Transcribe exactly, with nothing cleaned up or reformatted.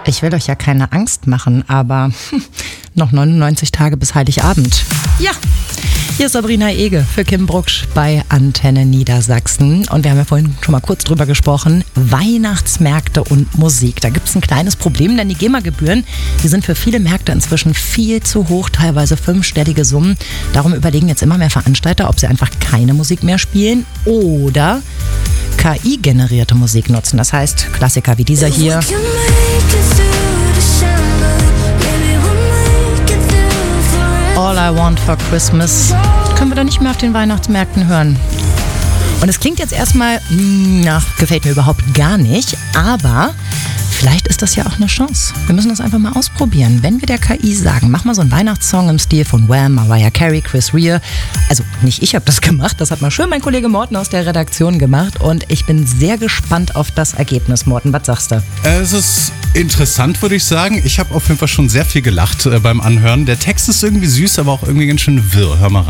Ich will euch ja keine Angst machen, aber hm, noch neunundneunzig Tage bis Heiligabend. Ja, hier ist Sabrina Ege für Kim Brucksch bei Antenne Niedersachsen. Und wir haben ja vorhin schon mal kurz drüber gesprochen. Weihnachtsmärkte und Musik. Da gibt es ein kleines Problem, denn die GEMA-Gebühren, die sind für viele Märkte inzwischen viel zu hoch, teilweise fünfstellige Summen. Darum überlegen jetzt immer mehr Veranstalter, ob sie einfach keine Musik mehr spielen oder K I-generierte Musik nutzen. Das heißt, Klassiker wie dieser hier. All I Want for Christmas können wir doch nicht mehr auf den Weihnachtsmärkten hören. Und es klingt jetzt erstmal, na, gefällt mir überhaupt gar nicht, aber vielleicht ist das ja auch eine Chance. Wir müssen das einfach mal ausprobieren. Wenn wir der K I sagen, mach mal so einen Weihnachtssong im Stil von Wham, Mariah Carey, Chris Rea. Also nicht ich habe das gemacht, das hat mal schön mein Kollege Morten aus der Redaktion gemacht. Und ich bin sehr gespannt auf das Ergebnis. Morten, was sagst du? Es ist interessant, würde ich sagen. Ich habe auf jeden Fall schon sehr viel gelacht äh, beim Anhören. Der Text ist irgendwie süß, aber auch irgendwie ganz schön wirr. Hör mal rein.